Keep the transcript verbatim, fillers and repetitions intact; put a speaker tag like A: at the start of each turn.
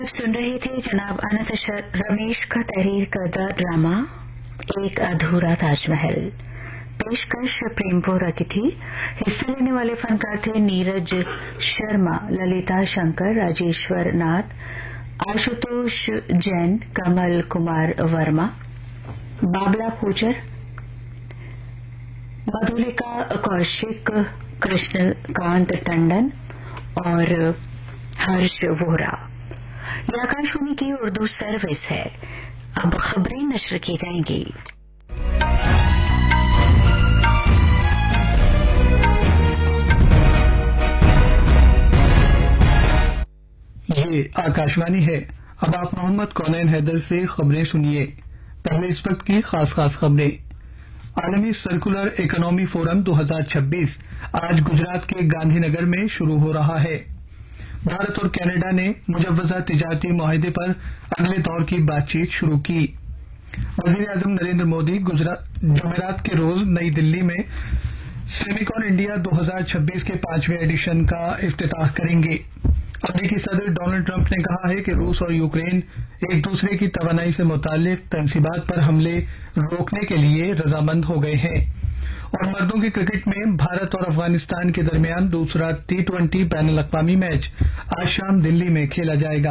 A: सुन रहे थे जनाब अनंत रमेश का तहरीर करदा ड्रामा एक अधूरा ताजमहल। पेशकश प्रेमपुरा की थी। हिस्सा लेने वाले फनकार थे नीरज शर्मा, ललिता शंकर, राजेश्वर नाथ, आशुतोष जैन, कमल कुमार वर्मा, बाबला खूचर, मधुलिका कौशिक, कृष्णकांत टंडन और हर्ष वोहरा। यह आकाशवाणी की उर्दू सर्विस है। अब खबरें नश्र की जाएंगी।
B: ये आकाशवाणी है। अब आप मोहम्मद कौनैन हैदर से खबरें सुनिए। पहले इस वक्त की खास खास खबरें। आलमी सर्कुलर इकोनॉमी फोरम दो हज़ार छब्बीस आज गुजरात के गांधीनगर में शुरू हो रहा है। भारत और कनाडा ने मुजव्वजा तिजारती मुआहदे पर अगले दौर की बातचीत शुरू की। वजीर आजम नरेंद्र मोदी जुमेरात के रोज नई दिल्ली में सेमिकॉन इंडिया दो हज़ार छब्बीस के पांचवें एडिशन का इफ्तिताह करेंगे। अमेरिकी सदर डोनाल्ड ट्रंप ने कहा है कि रूस और यूक्रेन एक दूसरे की तवानाई से मुताल्लिक तंसीबात पर हमले रोकने के लिए रजामंद हो गए हैं। और मर्दों के क्रिकेट में भारत और अफगानिस्तान के दरमियान दूसरा टी ट्वेंटी बैनुल अक़वामी मैच आज शाम दिल्ली में खेला जाएगा।